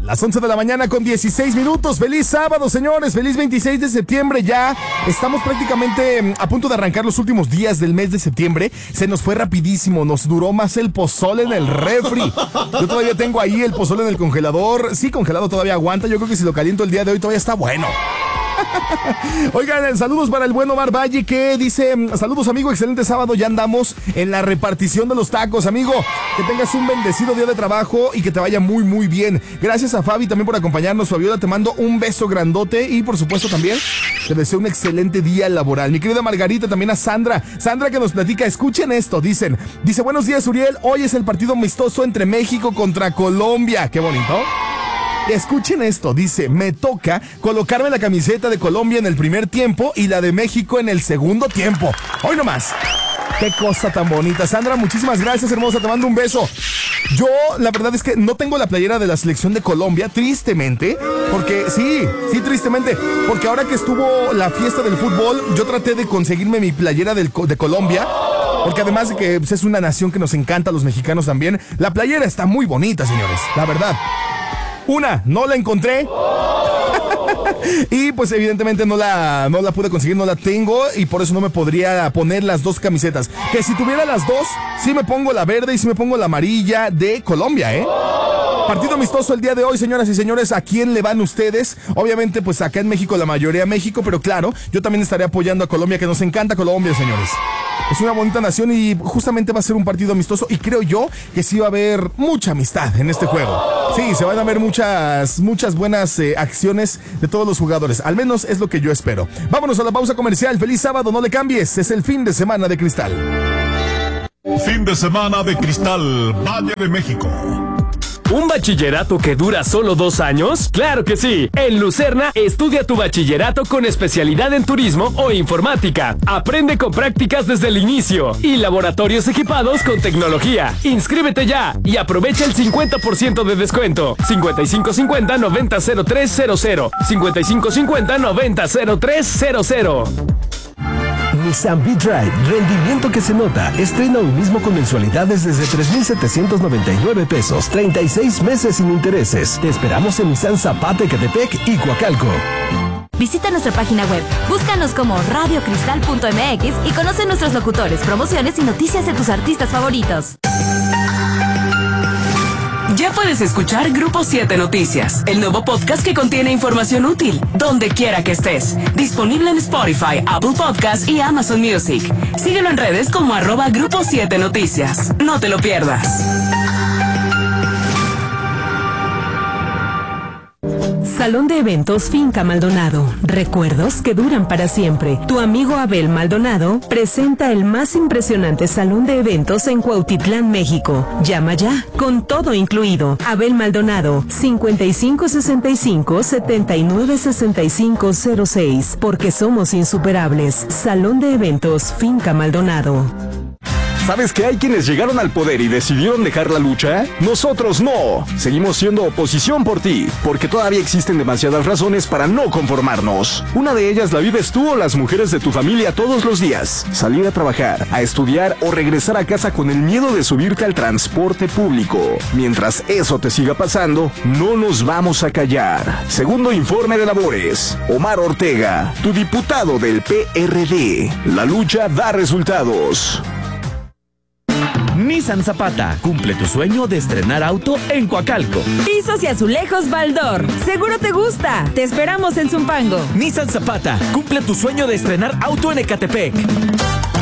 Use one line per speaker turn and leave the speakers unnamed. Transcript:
Las 11 de la mañana con 16 minutos. Feliz sábado, señores. Feliz 26 de septiembre. Ya estamos prácticamente a punto de arrancar los últimos días del mes de septiembre. Se nos fue rapidísimo. Nos duró más el pozole en el refri. Yo todavía tengo ahí el pozole en el congelador. Sí, congelado todavía aguanta. Yo creo que si lo caliento el día de hoy todavía está bueno. Oigan, saludos para el buen Omar Valle, que dice: saludos, amigo, excelente sábado, ya andamos en la repartición de los tacos, amigo. Que tengas un bendecido día de trabajo y que te vaya muy, muy bien. Gracias a Fabi también por acompañarnos. Fabiola, te mando un beso grandote y por supuesto también te deseo un excelente día laboral. Mi querida Margarita, también a Sandra que nos platica, escuchen esto, dice: buenos días, Uriel, hoy es el partido amistoso entre México contra Colombia. Qué bonito. Escuchen esto, dice: me toca colocarme la camiseta de Colombia en el primer tiempo y la de México en el segundo tiempo. Hoy nomás. Qué cosa tan bonita. Sandra, muchísimas gracias, hermosa, te mando un beso. Yo, la verdad es que no tengo la playera de la selección de Colombia, tristemente, porque, sí, tristemente, porque ahora que estuvo la fiesta del fútbol, yo traté de conseguirme mi playera de Colombia, porque además de que pues, es una nación que nos encanta a los mexicanos también, la playera está muy bonita, señores, la verdad. No la encontré. Y pues evidentemente no la pude conseguir, no la tengo y por eso no me podría poner las dos camisetas. Que si tuviera las dos, sí me pongo la verde y sí me pongo la amarilla de Colombia, Partido amistoso el día de hoy, señoras y señores. ¿A quién le van ustedes? Obviamente, pues acá en México, la mayoría México, pero claro, yo también estaré apoyando a Colombia, que nos encanta Colombia, señores. Es una bonita nación y justamente va a ser un partido amistoso y creo yo que sí va a haber mucha amistad en este juego. Sí, se van a ver muchas buenas acciones de todos los jugadores. Al menos es lo que yo espero. Vámonos a la pausa comercial. Feliz sábado, no le cambies. Es el fin de semana de Cristal.
Fin de semana de Cristal, Valle de México.
¿Un bachillerato que dura solo 2 años? ¡Claro que sí! En Lucerna, estudia tu bachillerato con especialidad en turismo o informática. Aprende con prácticas desde el inicio y laboratorios equipados con tecnología. Inscríbete ya y aprovecha el 50% de descuento. 5550-900300. 5550-900300.
Nissan V-Drive, rendimiento que se nota. Estrena hoy mismo con mensualidades desde 3,799 pesos, 36 meses sin intereses. Te esperamos en Nissan Zapata, Ecatepec y Coacalco.
Visita nuestra página web, búscanos como radiocristal.mx y conoce nuestros locutores, promociones y noticias de tus artistas favoritos.
Ya puedes escuchar Grupo 7 Noticias, el nuevo podcast que contiene información útil, donde quiera que estés. Disponible en Spotify, Apple Podcasts y Amazon Music. Síguelo en redes como @Grupo 7 Noticias. No te lo pierdas.
Salón de Eventos Finca Maldonado. Recuerdos que duran para siempre. Tu amigo Abel Maldonado presenta el más impresionante salón de eventos en Cuautitlán, México. Llama ya, con todo incluido. Abel Maldonado, 5565-796506. Porque somos insuperables. Salón de Eventos Finca Maldonado.
¿Sabes que hay quienes llegaron al poder y decidieron dejar la lucha? Nosotros no. Seguimos siendo oposición por ti, porque todavía existen demasiadas razones para no conformarnos. Una de ellas la vives tú o las mujeres de tu familia todos los días. Salir a trabajar, a estudiar o regresar a casa con el miedo de subirte al transporte público. Mientras eso te siga pasando, no nos vamos a callar. Segundo informe de labores. Omar Ortega, tu diputado del PRD. La lucha da resultados.
Nissan Zapata, cumple tu sueño de estrenar auto en Coacalco.
Pisos y azulejos Baldor, seguro te gusta. Te esperamos en Zumpango.
Nissan Zapata, cumple tu sueño de estrenar auto en Ecatepec.